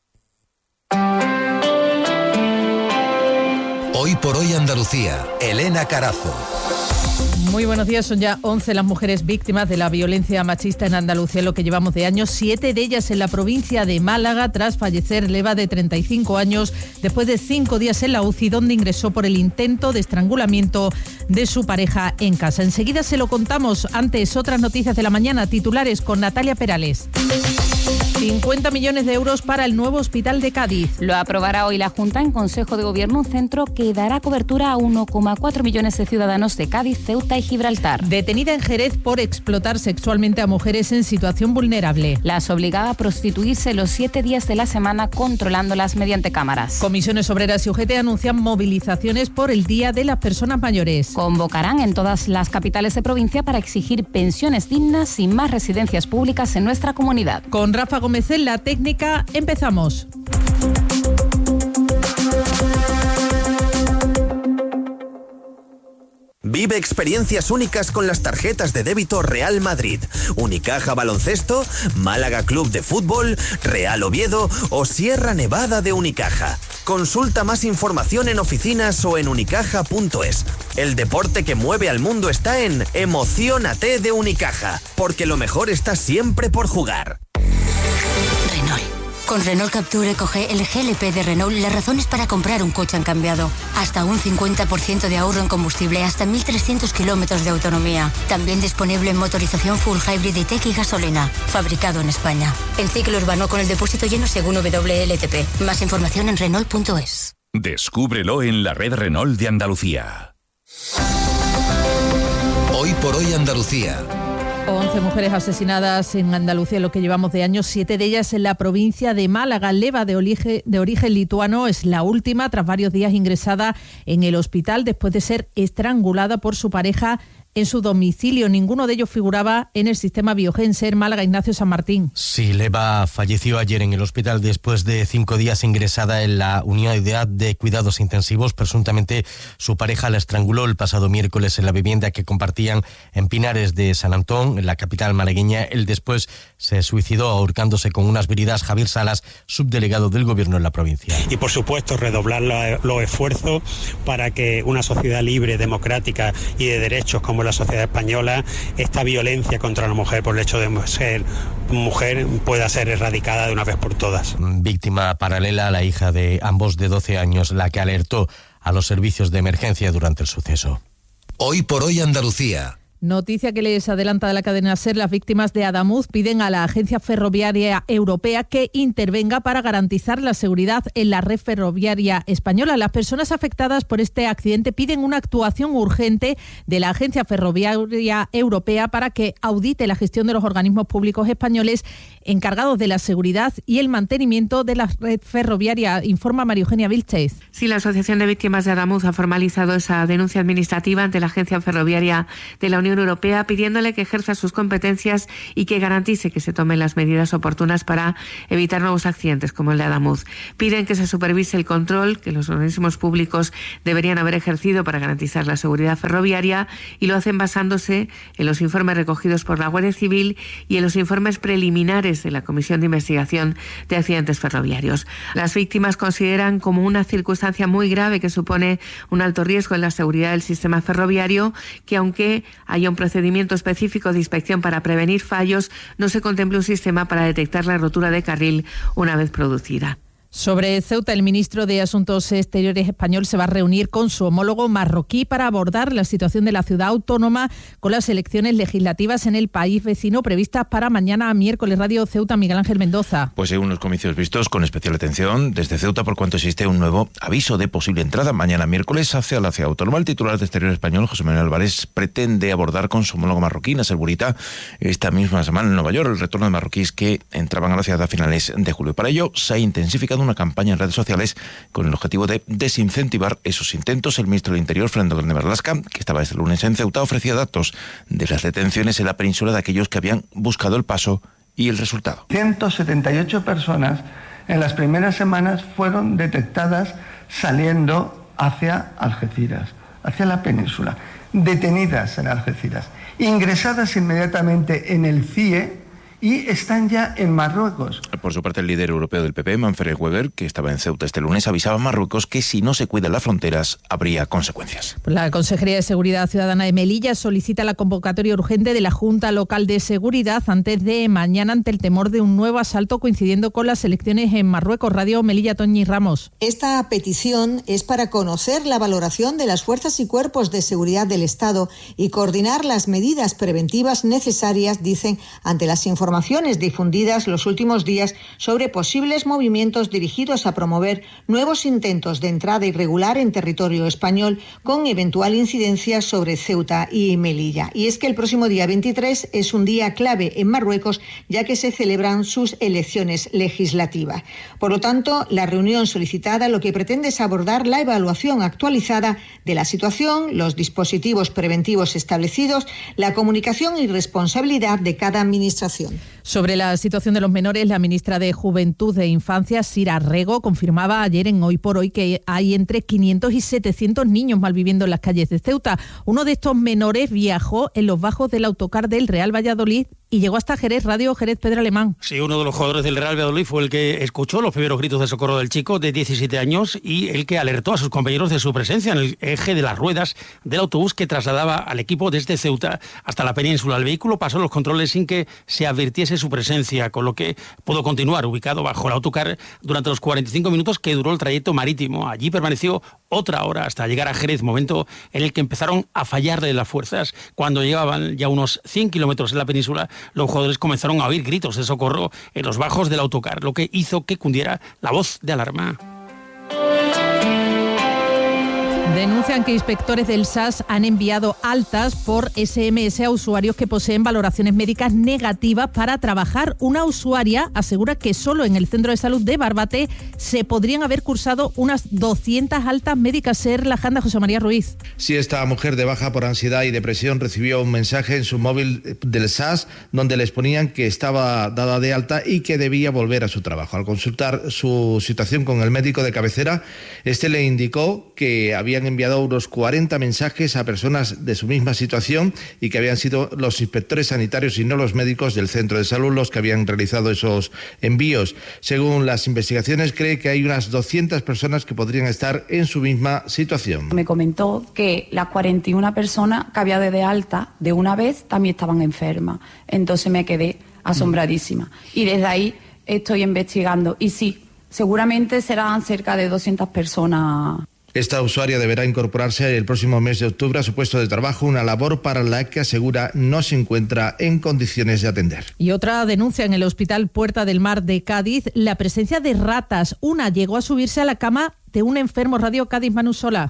Hoy por hoy Andalucía, Elena Carazo. Muy buenos días. Son ya 11 las mujeres víctimas de la violencia machista en Andalucía, lo que llevamos de año. 7 de ellas en la provincia de Málaga, tras fallecer Leva, de 35 años, después de 5 días en la UCI, donde ingresó por el intento de estrangulamiento de su pareja en casa. Enseguida se lo contamos. Antes, otras noticias de la mañana, titulares con Natalia Perales. 50 millones de euros para el nuevo hospital de Cádiz. Lo aprobará hoy la Junta en Consejo de Gobierno, un centro que dará cobertura a 1,4 millones de ciudadanos de Cádiz, Ceuta y Gibraltar. Detenida en Jerez por explotar sexualmente a mujeres en situación vulnerable. Las obligaba a prostituirse los 7 días de la semana, controlándolas mediante cámaras. Comisiones Obreras y UGT anuncian movilizaciones por el Día de las Personas Mayores. Convocarán en todas las capitales de provincia para exigir pensiones dignas y más residencias públicas en nuestra comunidad. Con Rafa Gómez en la técnica, empezamos. Vive experiencias únicas con las tarjetas de débito Real Madrid, Unicaja Baloncesto, Málaga Club de Fútbol, Real Oviedo o Sierra Nevada de Unicaja. Consulta más información en oficinas o en unicaja.es. El deporte que mueve al mundo está en Emociónate de Unicaja, porque lo mejor está siempre por jugar. Renault. Con Renault Capture coge el GLP de Renault, las razones para comprar un coche han cambiado. Hasta un 50% de ahorro en combustible, hasta 1.300 kilómetros de autonomía. También disponible en motorización full hybrid e-tech y gasolina. Fabricado en España. En ciclo urbano con el depósito lleno según WLTP. Más información en Renault.es. Descúbrelo en la red Renault de Andalucía. Hoy por hoy Andalucía. 11 mujeres asesinadas en Andalucía, lo que llevamos de año, 7 de ellas en la provincia de Málaga. Leva, de origen lituano, es la última, tras varios días ingresada en el hospital después de ser estrangulada por su pareja en su domicilio. Ninguno de ellos figuraba en el sistema Biogen-SER Málaga. Ignacio San Martín. Sí, Leva falleció ayer en el hospital después de 5 días ingresada en la unidad de cuidados intensivos. Presuntamente su pareja la estranguló el pasado miércoles en la vivienda que compartían en Pinares de San Antón, en la capital malagueña. Él después se suicidó ahorcándose con unas bridas. Javier Salas, subdelegado del Gobierno en la provincia. Y por supuesto redoblar los esfuerzos para que una sociedad libre, democrática y de derechos como la sociedad española, esta violencia contra la mujer por el hecho de ser mujer pueda ser erradicada de una vez por todas. Víctima paralela, la hija de ambos de 12 años, la que alertó a los servicios de emergencia durante el suceso. Hoy por hoy Andalucía. Noticia que les adelanta de la cadena SER. Las víctimas de Adamuz piden a la Agencia Ferroviaria Europea que intervenga para garantizar la seguridad en la red ferroviaria española. Las personas afectadas por este accidente piden una actuación urgente de la Agencia Ferroviaria Europea para que audite la gestión de los organismos públicos españoles encargados de la seguridad y el mantenimiento de la red ferroviaria, informa María Eugenia Vilchez. Sí, la Asociación de Víctimas de Adamuz ha formalizado esa denuncia administrativa ante la Agencia Ferroviaria de la Unión Europea, pidiéndole que ejerza sus competencias y que garantice que se tomen las medidas oportunas para evitar nuevos accidentes como el de Adamuz. Piden que se supervise el control que los organismos públicos deberían haber ejercido para garantizar la seguridad ferroviaria, y lo hacen basándose en los informes recogidos por la Guardia Civil y en los informes preliminares de la Comisión de Investigación de Accidentes Ferroviarios. Las víctimas consideran como una circunstancia muy grave que supone un alto riesgo en la seguridad del sistema ferroviario que, aunque haya un procedimiento específico de inspección para prevenir fallos, no se contemple un sistema para detectar la rotura de carril una vez producida. Sobre Ceuta, el ministro de Asuntos Exteriores español se va a reunir con su homólogo marroquí para abordar la situación de la ciudad autónoma con las elecciones legislativas en el país vecino previstas para mañana miércoles. Radio Ceuta, Miguel Ángel Mendoza. Pues hay unos comicios vistos con especial atención desde Ceuta por cuanto existe un nuevo aviso de posible entrada mañana miércoles hacia la ciudad autónoma. El titular de Exterior español, José Manuel Álvarez, pretende abordar con su homólogo marroquí, Nasser Bourita, esta misma semana en Nueva York el retorno de marroquíes que entraban a la ciudad a finales de julio. Para ello se ha intensificado una campaña en redes sociales con el objetivo de desincentivar esos intentos. El ministro del Interior, Fernando Grande Marlaska, que estaba este lunes en Ceuta, ofrecía datos de las detenciones en la península de aquellos que habían buscado el paso y el resultado. 178 personas en las primeras semanas fueron detectadas saliendo hacia Algeciras, hacia la península, detenidas en Algeciras, ingresadas inmediatamente en el CIE, y están ya en Marruecos. Por su parte, el líder europeo del PP, Manfred Weber, que estaba en Ceuta este lunes, avisaba a Marruecos que si no se cuidan las fronteras habría consecuencias. La Consejería de Seguridad Ciudadana de Melilla solicita la convocatoria urgente de la Junta Local de Seguridad antes de mañana ante el temor de un nuevo asalto coincidiendo con las elecciones en Marruecos. Radio Melilla, Toñi Ramos. Esta petición es para conocer la valoración de las fuerzas y cuerpos de seguridad del Estado y coordinar las medidas preventivas necesarias, dicen, ante las informaciones difundidas los últimos días sobre posibles movimientos dirigidos a promover nuevos intentos de entrada irregular en territorio español con eventual incidencia sobre Ceuta y Melilla. Y es que el próximo día 23 es un día clave en Marruecos, ya que se celebran sus elecciones legislativas. Por lo tanto, la reunión solicitada lo que pretende es abordar la evaluación actualizada de la situación, los dispositivos preventivos establecidos, la comunicación y responsabilidad de cada administración. Sobre la situación de los menores, la ministra de Juventud e Infancia, Sira Rego, confirmaba ayer en Hoy por Hoy que hay entre 500 y 700 niños malviviendo en las calles de Ceuta. Uno de estos menores viajó en los bajos del autocar del Real Valladolid y llegó hasta Jerez. Radio Jerez, Pedro Alemán. Sí, uno de los jugadores del Real Valladolid fue el que escuchó los primeros gritos de socorro del chico de 17 años y el que alertó a sus compañeros de su presencia en el eje de las ruedas del autobús que trasladaba al equipo desde Ceuta hasta la península. El vehículo pasó los controles sin que se advirtiese su presencia, con lo que pudo continuar ubicado bajo el autocar durante los 45 minutos que duró el trayecto marítimo. Allí permaneció otra hora hasta llegar a Jerez, momento en el que empezaron a fallarle las fuerzas. Cuando llevaban ya unos 100 kilómetros en la península, los jugadores comenzaron a oír gritos de socorro en los bajos del autocar, lo que hizo que cundiera la voz de alarma. Denuncian que inspectores del SAS han enviado altas por SMS a usuarios que poseen valoraciones médicas negativas para trabajar. Una usuaria asegura que solo en el Centro de Salud de Barbate se podrían haber cursado unas 200 altas médicas. Ser la Janda, José María Ruiz. Sí, esta mujer de baja por ansiedad y depresión recibió un mensaje en su móvil del SAS donde les ponían que estaba dada de alta y que debía volver a su trabajo. Al consultar su situación con el médico de cabecera, este le indicó que habían enviado unos 40 mensajes a personas de su misma situación y que habían sido los inspectores sanitarios y no los médicos del centro de salud los que habían realizado esos envíos. Según las investigaciones, cree que hay unas 200 personas que podrían estar en su misma situación. Me comentó que las 41 personas que había de alta de una vez también estaban enfermas. Entonces me quedé asombradísima. Y desde ahí estoy investigando. Y sí, seguramente serán cerca de 200 personas. Esta usuaria deberá incorporarse el próximo mes de octubre a su puesto de trabajo, una labor para la que asegura no se encuentra en condiciones de atender. Y otra denuncia en el Hospital Puerta del Mar de Cádiz, la presencia de ratas. Una llegó a subirse a la cama de un enfermo. Radio Cádiz, Manu Sola.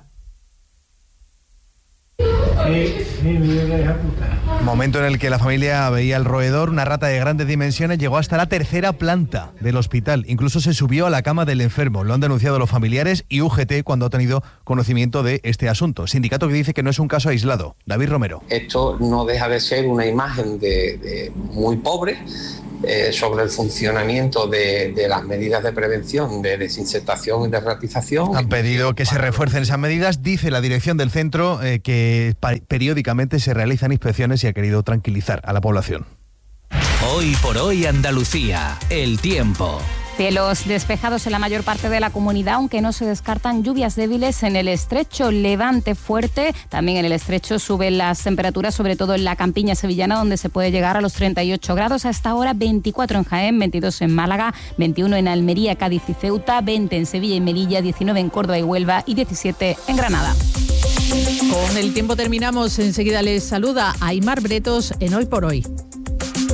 Momento en el que la familia veía el roedor. Una rata de grandes dimensiones llegó hasta la tercera planta del hospital. Incluso se subió a la cama del enfermo. Lo han denunciado los familiares y UGT cuando ha tenido conocimiento de este asunto. Sindicato que dice que no es un caso aislado. David Romero. Esto no deja de ser una imagen de muy pobre sobre el funcionamiento de las medidas de prevención, de desinsectación y de ratización. Han pedido que se refuercen esas medidas. Dice la dirección del centro que periódicamente se realizan inspecciones y ha querido tranquilizar a la población. Hoy por hoy Andalucía, el tiempo. Cielos despejados en la mayor parte de la comunidad, aunque no se descartan lluvias débiles en el estrecho, levante fuerte. También en el estrecho suben las temperaturas, sobre todo en la campiña sevillana, donde se puede llegar a los 38 grados. Hasta ahora 24 en Jaén, 22 en Málaga, 21 en Almería, Cádiz y Ceuta, 20 en Sevilla y Melilla, 19 en Córdoba y Huelva y 17 en Granada. Con el tiempo terminamos. Enseguida les saluda Aimar Bretos en Hoy por Hoy.